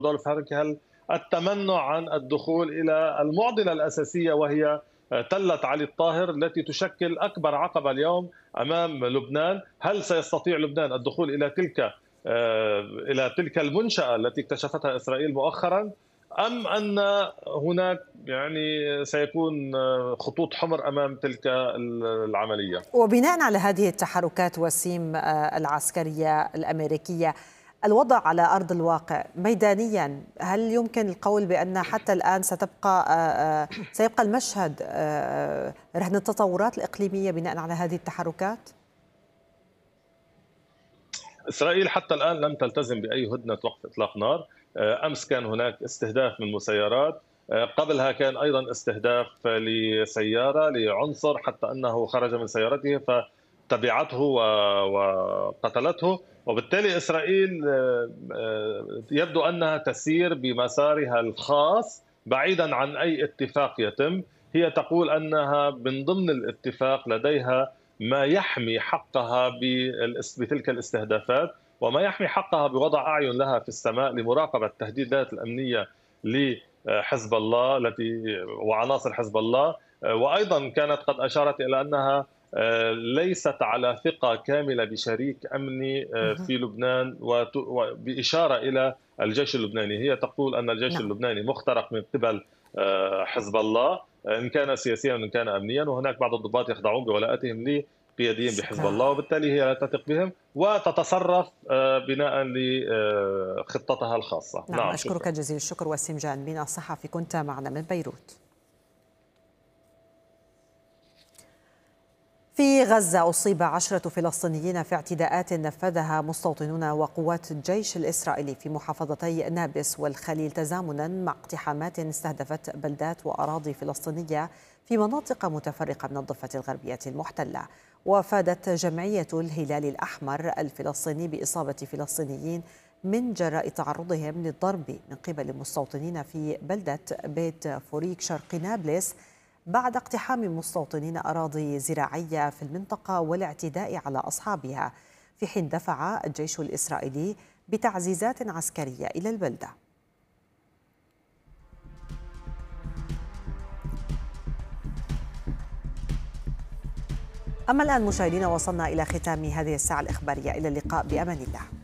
رودولف هل التمنع عن الدخول إلى المعضلة الأساسية، وهي تلة علي الطاهر التي تشكل أكبر عقبة اليوم أمام لبنان. هل سيستطيع لبنان الدخول إلى تلك المنشأة التي اكتشفتها إسرائيل مؤخرا، أم أن هناك سيكون خطوط حمر أمام تلك العملية؟ وبناء على هذه التحركات وسيم العسكرية الأمريكية، الوضع على أرض الواقع ميدانيا، هل يمكن القول بأن حتى الآن سيبقى المشهد رهن التطورات الإقليمية بناء على هذه التحركات؟ إسرائيل حتى الآن لم تلتزم بأي هدنة وقف إطلاق نار. أمس كان هناك استهداف من مسيرات، قبلها كان أيضا استهداف لسيارة لعنصر حتى أنه خرج من سيارته فتبعته وقتلته. وبالتالي إسرائيل يبدو أنها تسير بمسارها الخاص بعيدا عن أي اتفاق يتم. هي تقول أنها من ضمن الاتفاق لديها ما يحمي حقها بتلك الاستهدافات، وما يحمي حقها بوضع أعين لها في السماء لمراقبة التهديدات الأمنية لحزب الله وعناصر حزب الله. وأيضا كانت قد أشارت إلى أنها ليست على ثقة كاملة بشريك أمني في لبنان، وبإشارة إلى الجيش اللبناني. هي تقول أن الجيش نعم. اللبناني مخترق من قبل حزب الله، إن كان سياسيا وإن كان أمنيا، وهناك بعض الضباط يخضعون بولاءتهم لقياديين بحزب الله، وبالتالي هي لا تثق بهم وتتصرف بناء لخطتها الخاصة. نعم، أشكرك شكرا. جزيل الشكر وسيم جانبين الصحفي، كنت معنا من بيروت. في غزة أصيب 10 فلسطينيين في اعتداءات نفذها مستوطنون وقوات الجيش الإسرائيلي في محافظتي نابلس والخليل، تزامنا مع اقتحامات استهدفت بلدات وأراضي فلسطينية في مناطق متفرقة من الضفة الغربية المحتلة. وافادت جمعية الهلال الأحمر الفلسطيني بإصابة فلسطينيين من جراء تعرضهم للضرب من قبل مستوطنين في بلدة بيت فوريك شرق نابلس بعد اقتحام مستوطنين أراضي زراعية في المنطقة والاعتداء على أصحابها، في حين دفع الجيش الإسرائيلي بتعزيزات عسكرية إلى البلدة. أما الآن مشاهدينا، وصلنا إلى ختام هذه الساعة الإخبارية، إلى اللقاء بأمان الله.